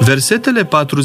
Versetele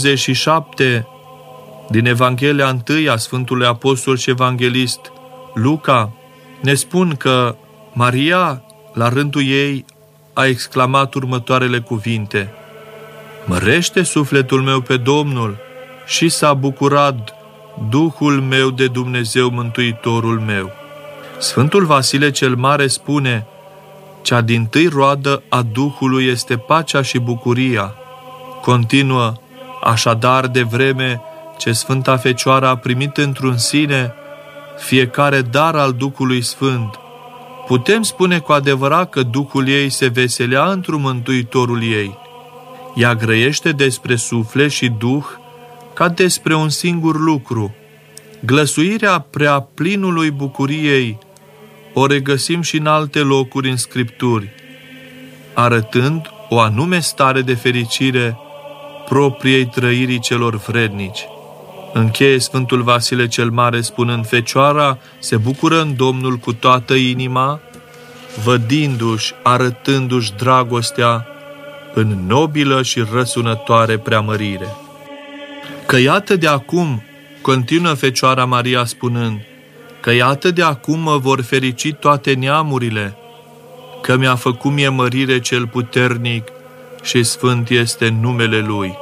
47 din Evanghelia 1 a Sfântului Apostol și Evanghelist Luca ne spun că Maria, la rândul ei, a exclamat următoarele cuvinte: Mărește sufletul meu pe Domnul și s-a bucurat Duhul meu de Dumnezeu Mântuitorul meu. Sfântul Vasile cel Mare spune: cea dintâi roadă a Duhului este pacea și bucuria. Continuă: așadar, de vreme ce Sfânta Fecioară a primit într-un sine fiecare dar al Duhului Sfânt, putem spune cu adevărat că Duhul ei se veselea într-un Mântuitorul ei. Ea grăiește despre suflet și Duh ca despre un singur lucru. Glăsuirea prea plinului bucuriei o regăsim și în alte locuri în Scripturi, arătând o anume stare de fericire propriei trăirii celor vrednici. Încheie Sfântul Vasile cel Mare spunând: Fecioara se bucură în Domnul cu toată inima, vădindu-și, arătându-și dragostea în nobilă și răsunătoare preamărire. Că iată de acum, continuă Fecioara Maria spunând, că iată de acum mă vor ferici toate neamurile, că mi-a făcut mie mărire cel puternic și sfânt este numele Lui.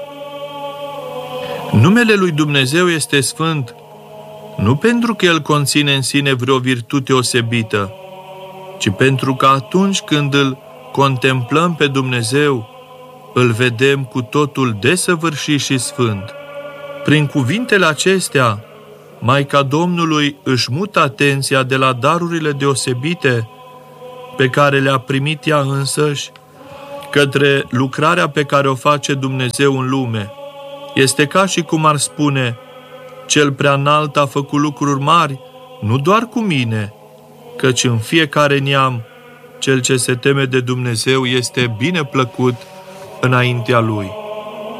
Numele Lui Dumnezeu este sfânt, nu pentru că El conține în sine vreo virtute osebită, ci pentru că atunci când îl contemplăm pe Dumnezeu, îl vedem cu totul desăvârșit și sfânt. Prin cuvintele acestea, Maica Domnului își mută atenția de la darurile deosebite pe care le-a primit ea însăși, către lucrarea pe care o face Dumnezeu în lume. Este ca și cum ar spune: Cel Preaînalt a făcut lucruri mari, nu doar cu mine, căci în fiecare neam, cel ce se teme de Dumnezeu este bine plăcut înaintea Lui.